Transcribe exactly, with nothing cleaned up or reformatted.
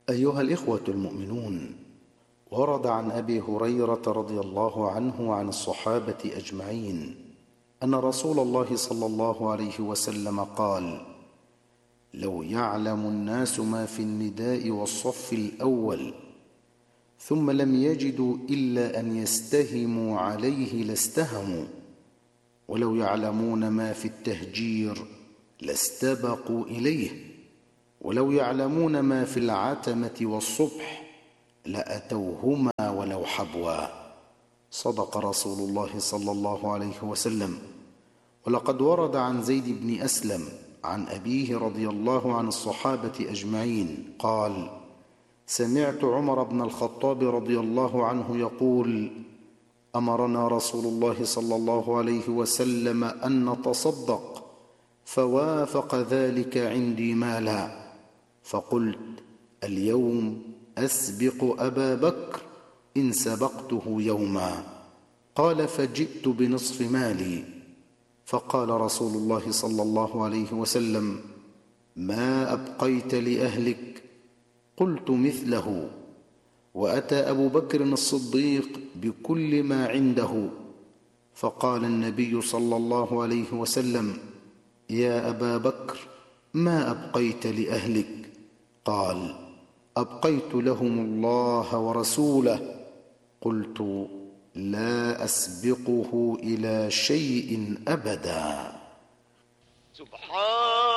أيها الإخوة المؤمنون، ورد عن أبي هريرة رضي الله عنه عن الصحابة أجمعين أن رسول الله صلى الله عليه وسلم قال: لو يعلم الناس ما في النداء والصف الأول ثم لم يجدوا إلا أن يستهموا عليه لاستهموا، ولو يعلمون ما في التهجير لاستبقوا إليه، ولو يعلمون ما في العتمة والصبح لأتوهما ولو حبوا. صدق رسول الله صلى الله عليه وسلم. ولقد ورد عن زيد بن أسلم عن أبيه رضي الله عن الصحابة أجمعين قال: سمعت عمر بن الخطاب رضي الله عنه يقول: أمرنا رسول الله صلى الله عليه وسلم أن نتصدق، فوافق ذلك عندي مالا، فقلت: اليوم أسبق أبا بكر إن سبقته يوما. قال: فجئت بنصف مالي. فقال رسول الله صلى الله عليه وسلم: ما أبقيت لأهلك؟ قلت مثله. وأتى أبو بكر الصديق بكل ما عنده، فقال النبي صلى الله عليه وسلم: يا أبا بكر، ما أبقيت لأهلك؟ قال: أبقيت لهم الله ورسوله. قلت: لا أسبقه إلى شيء أبدا. سبحان